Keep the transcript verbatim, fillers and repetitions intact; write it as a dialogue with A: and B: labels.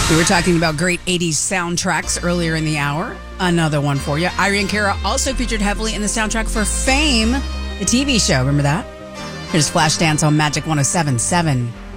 A: We were talking about great eighties soundtracks earlier in the hour. Another one for you. Irene Cara also featured heavily in the soundtrack for Fame, the T V show. Remember that? Here's Flashdance on Magic one oh seven point seven.